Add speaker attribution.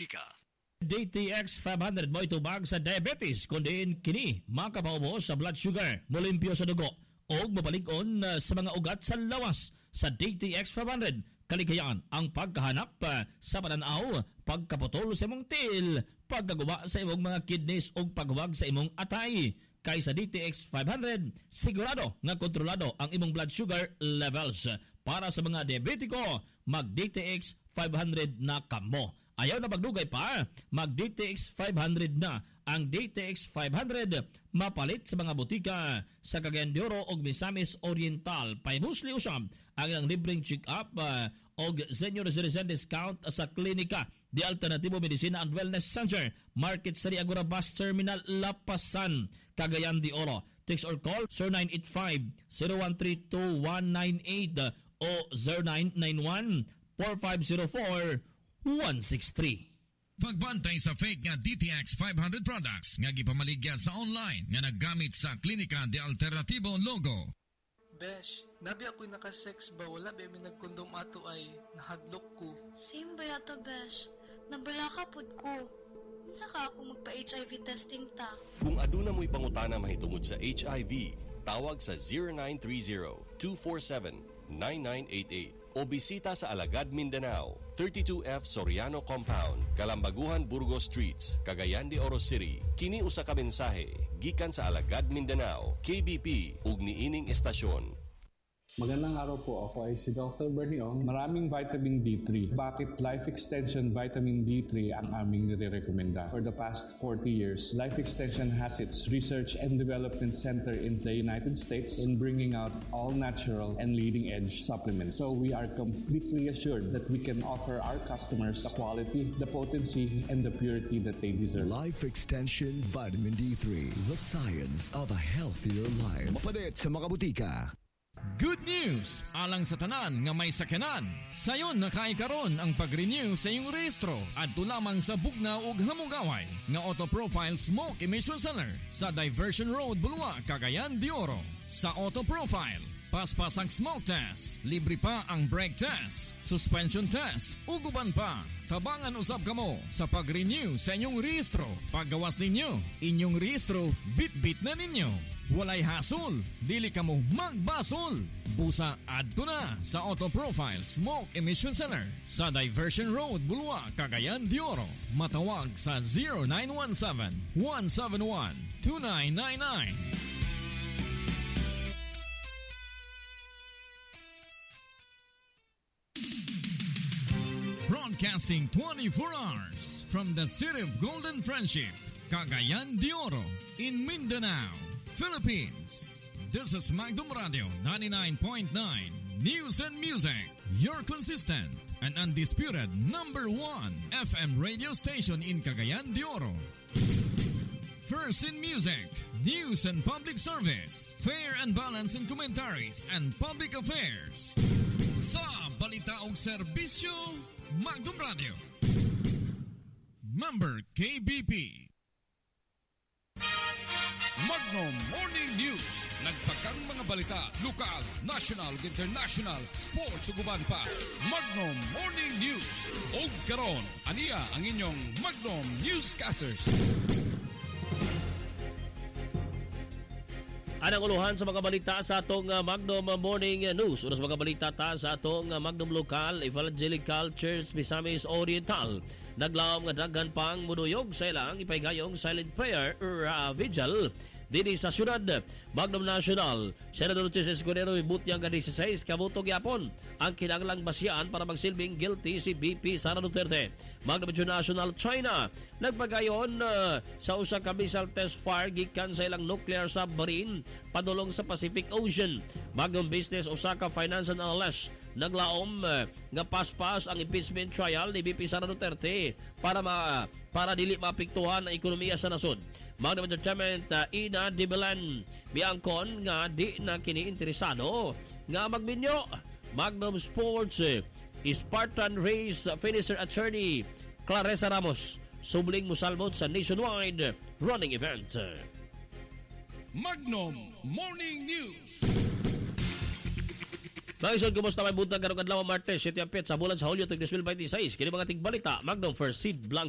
Speaker 1: politika.
Speaker 2: DTX 500 mo itubag sa diabetes kundi kini makapaubos sa blood sugar, molimpyo sa dugo o mapalig-on sa mga ugat sa lawas. Sa DTX 500 kaligayaan ang pagkahanap sa pananaw, pagkaputol sa imong til, pagkaguba sa imong mga kidneys o paghuwag sa imong atay. Kay sa DTX 500 sigurado nga kontrolado ang imong blood sugar levels. Para sa mga diabetiko, mag DTX 500 na kamo. Ayaw na magdugay pa, mag DTX 500 na. Ang DTX 500 mapalit sa mga butika sa Cagayan de Oro o Misamis Oriental. Paimusli usab ang ilang libreng check-up o senior citizen discount sa klinika di Alternatibo Medicina and Wellness Center, Market Sari Agora Bus Terminal, Lapasan, Cagayan de Oro. Text or call 0985-0132-198 o 0991-4504-163.
Speaker 3: Pagbantay sa fake nga DTX 500 products nga gipamaligya sa online nga naggamit sa Klinika de Alternativo logo.
Speaker 4: Besh, nabi ako'y nakasex ba? Wala ba may nagkondom ato ay nahadlok ko.
Speaker 5: Same ba yato, Besh? Nabalakapod ko. Minsan ka ako magpa-HIV testing ta.
Speaker 6: Kung aduna mo'y pangutana mahitungod sa HIV, tawag sa 0930-247-9988 o bisita sa Alagad, Mindanao, 32F Soriano Compound, Kalambaguhan, Burgos Streets, Cagayan de Oro City. Kini usa ka mensahe gikan sa Alagad, Mindanao, KBP ug niining estasyon.
Speaker 7: Magandang araw po. Ako ay si Dr. Bernie Ong. Maraming vitamin D3. Bakit Life Extension Vitamin D3 ang aming nire-recommenda? For the past 40 years, Life Extension has its research and development center in the United States in bringing out all natural and leading-edge supplements. So we are completely assured that we can offer our customers the quality, the potency, and the purity that they deserve.
Speaker 1: Life Extension Vitamin D3, the science of a healthier life. Mapalit sa mga butika.
Speaker 3: Good news! Alang sa tanan nga may sakyanan, sayon nakaikaron ang pag-renew sa iyong rehistro at lamang sa Bugnaw ug Hamugaway nga Auto Profile Smoke Emission Center sa Diversion Road, Bulua, Cagayan de Oro. Sa Auto Profile, paspas ang smoke test, libre pa ang brake test, suspension test, uguban pa. Tabangan usab kamo sa pag-renew sa inyong rehistro. Paggawas ninyo, inyong rehistro, bit-bit na ninyo. Walay hasol, dili kamo magbasol. Busa adto na sa Auto Profile Smoke Emission Center sa Diversion Road, Bulua, Cagayan de Oro. Matawag sa 0917-171-2999. Broadcasting 24 hours from the City of Golden Friendship, Cagayan de Oro, in Mindanao, Philippines. This is Magdum Radio 99.9 News and Music, your consistent and undisputed #1 FM radio station in Cagayan de Oro. First in music, news and public service, fair and balanced in commentaries and public affairs. Sa balita og serbisyo, Magdum Radio. Member KBP.
Speaker 8: Magnum Morning News. Nagpagang mga balita, lokal, national, international, sports ug uban pa. Magnum Morning News. Og karon, aniya ang inyong Magnum Newscasters.
Speaker 2: Anang uluhan sa mga balita sa atong Magnum Morning News. Una sa mga balita ta sa atong Magnum Local Evangelical Church Misamis Oriental. Naglaom nga daghan pang muduyog sa ilang ipaygayong silent prayer vigil dini sa syudad. Magnum National, Senador Jesus Escudero ibutyang ka 16 kabuto gyapon ang kinahanglang basyan para magsilbing guilty si BP Sara Duterte. Magnum International China, nagpagayon sa usa ka missile test fire gikan sa ilang nuclear submarine padulong sa Pacific Ocean. Magnum Business, Osaka Finance and Analyst, naglaom nga paspas ang impeachment trial ni BP Sara Duterte para dili maapektuhan ang ekonomiya sa nasod. Magnum Entertainment, Ina Dibelan, biangkon nga di na kini interesado nga magbinyo. Magnum Sports, Spartan Race finisher attorney Clarissa Ramos, subling musalbot sa nationwide running event.
Speaker 8: Magnum Morning News.
Speaker 2: Mga isod, kumusta may buntag karong adlaw Martes, 7 sa bulan sa Hulyo 2026. Kini mga tigbalita, Magnum First Seed Blanco.